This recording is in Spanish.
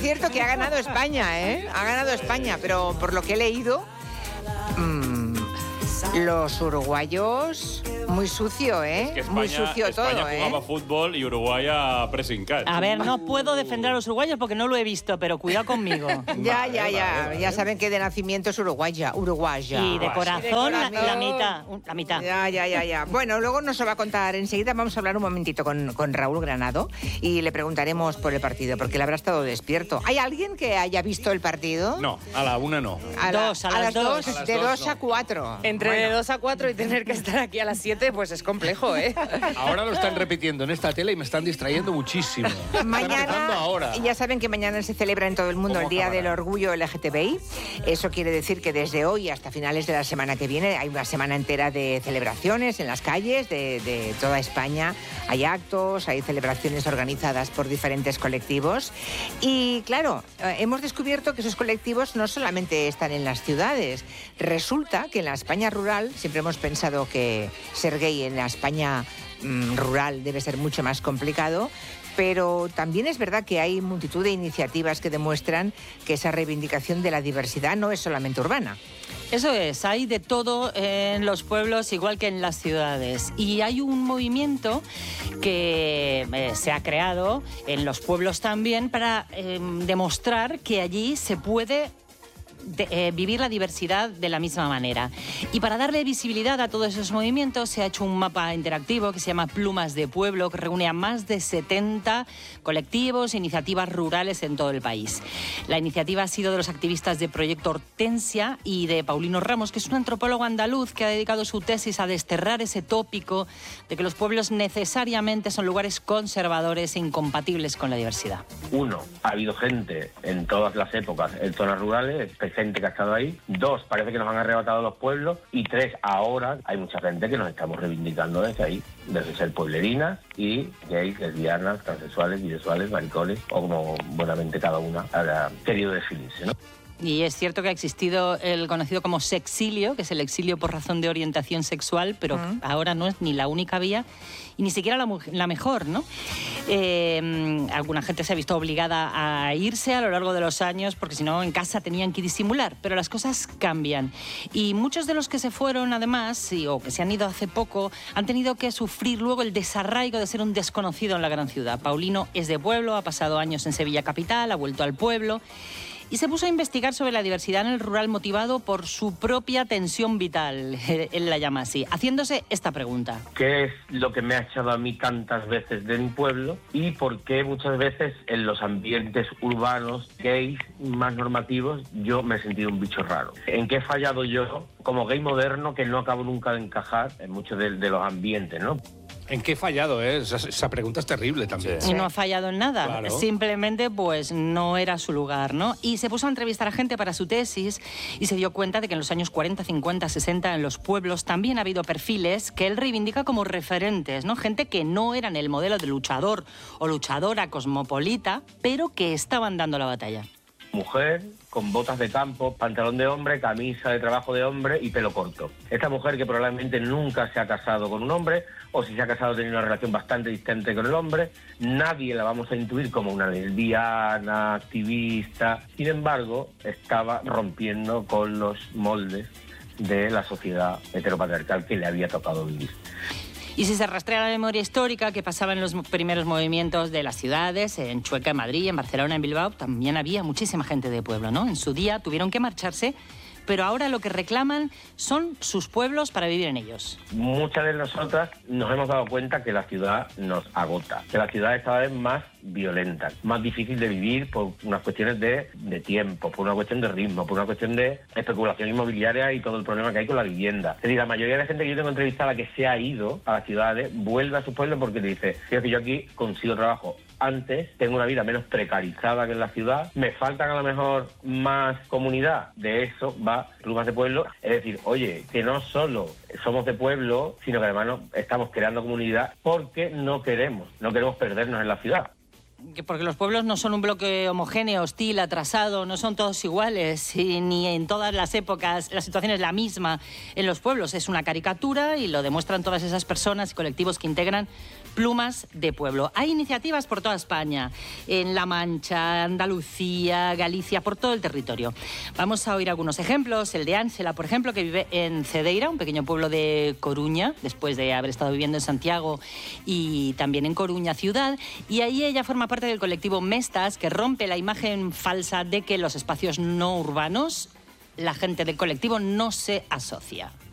cierto que ha ganado España, ¿eh? Ha ganado España, pero por lo que he leído, los uruguayos, muy sucio, ¿eh? Es que España, muy sucio España todo, jugaba fútbol y Uruguay a pressing catch. A ver, no puedo defender a los uruguayos porque no lo he visto, pero cuidado conmigo. Ya saben que de nacimiento es uruguaya. Y de corazón, la mitad. Ya. Bueno, luego nos lo va a contar enseguida. Vamos a hablar un momentito con Raúl Granado y le preguntaremos por el partido, porque él habrá estado despierto. ¿Hay alguien que haya visto el partido? No, a la 1 no. A las 2, de 2 a 4. Entre de 2 a 4 y tener que estar aquí a las 7, pues es complejo, ¿eh? Ahora lo están repitiendo en esta tele y me están distrayendo muchísimo. Mañana, ahora. ya saben que mañana se celebra en todo el mundo el Día del Orgullo LGTBI. Eso quiere decir que desde hoy hasta finales de la semana que viene hay una semana entera de celebraciones en las calles de toda España. Hay actos, hay celebraciones organizadas por diferentes colectivos. Y claro, hemos descubierto que esos colectivos no solamente están en las ciudades. Resulta que en la España rural, siempre hemos pensado que ser gay en la España rural debe ser mucho más complicado, pero también es verdad que hay multitud de iniciativas que demuestran que esa reivindicación de la diversidad no es solamente urbana. Eso es, hay de todo en los pueblos igual que en las ciudades. Y hay un movimiento que se ha creado en los pueblos también para demostrar que allí se puede vivir la diversidad de la misma manera. Y para darle visibilidad a todos esos movimientos se ha hecho un mapa interactivo que se llama Plumas de Pueblo, que reúne a más de 70 colectivos e iniciativas rurales en todo el país. La iniciativa ha sido de los activistas de Proyecto Hortensia y de Paulino Ramos, que es un antropólogo andaluz que ha dedicado su tesis a desterrar ese tópico de que los pueblos necesariamente son lugares conservadores e incompatibles con la diversidad. Uno, ha habido gente en todas las épocas en zonas rurales, gente que ha estado ahí. Dos, parece que nos han arrebatado los pueblos. Y tres, ahora hay mucha gente que nos estamos reivindicando desde ahí, desde ser pueblerinas y gays, lesbianas, transexuales, bisexuales, maricones, o como buenamente cada una haya querido definirse, ¿no? Y es cierto que ha existido el conocido como sexilio, que es el exilio por razón de orientación sexual, pero ahora no es ni la única vía y ni siquiera la mejor, ¿no? Alguna gente se ha visto obligada a irse a lo largo de los años porque si no en casa tenían que disimular, pero las cosas cambian. Y muchos de los que se fueron, además, o que se han ido hace poco, han tenido que sufrir luego el desarraigo de ser un desconocido en la gran ciudad. Paulino es de pueblo, ha pasado años en Sevilla capital, ha vuelto al pueblo y se puso a investigar sobre la diversidad en el rural motivado por su propia tensión vital, él la llama así, haciéndose esta pregunta. ¿Qué es lo que me ha echado a mí tantas veces de mi pueblo y por qué muchas veces en los ambientes urbanos gays más normativos yo me he sentido un bicho raro? ¿En qué he fallado yo como gay moderno que no acabo nunca de encajar en muchos de los ambientes, ¿no? ¿En qué he fallado? Esa pregunta es terrible también. Y no ha fallado en nada. Claro. Simplemente, pues, no era su lugar, ¿no? Y se puso a entrevistar a gente para su tesis y se dio cuenta de que en los años 40, 50, 60 en los pueblos también ha habido perfiles que él reivindica como referentes, ¿no? Gente que no eran el modelo de luchador o luchadora cosmopolita, pero que estaban dando la batalla. Mujer con botas de campo, pantalón de hombre, camisa de trabajo de hombre y pelo corto. Esta mujer que probablemente nunca se ha casado con un hombre, o si se ha casado tiene una relación bastante distante con el hombre, nadie la vamos a intuir como una lesbiana, activista. Sin embargo, estaba rompiendo con los moldes de la sociedad heteropatriarcal que le había tocado vivir. Y si se rastrea la memoria histórica que pasaba en los primeros movimientos de las ciudades, en Chueca, en Madrid, en Barcelona, en Bilbao, también había muchísima gente de pueblo, ¿no? En su día tuvieron que marcharse, pero ahora lo que reclaman son sus pueblos para vivir en ellos. Muchas de nosotras nos hemos dado cuenta que la ciudad nos agota, que la ciudad es cada vez más violenta, más difícil de vivir por unas cuestiones de tiempo, por una cuestión de ritmo, por una cuestión de especulación inmobiliaria y todo el problema que hay con la vivienda. Es decir, la mayoría de la gente que yo tengo entrevistada que se ha ido a las ciudades vuelve a su pueblo porque te dice, fíjate que yo aquí consigo trabajo antes, tengo una vida menos precarizada que en la ciudad, me faltan a lo mejor más comunidad, de eso va Plumas de Pueblo. Es decir, oye, que no solo somos de pueblo, sino que además estamos creando comunidad porque no queremos perdernos en la ciudad. Porque los pueblos no son un bloque homogéneo, hostil, atrasado, no son todos iguales, y ni en todas las épocas la situación es la misma en los pueblos. Es una caricatura y lo demuestran todas esas personas y colectivos que integran Plumas de Pueblo. Hay iniciativas por toda España, en La Mancha, Andalucía, Galicia, por todo el territorio. Vamos a oír algunos ejemplos. El de Ángela, por ejemplo, que vive en Cedeira, un pequeño pueblo de Coruña, después de haber estado viviendo en Santiago y también en Coruña ciudad. Y ahí ella forma parte del colectivo Mestas, que rompe la imagen falsa de que los espacios no urbanos, la gente del colectivo no se asocia.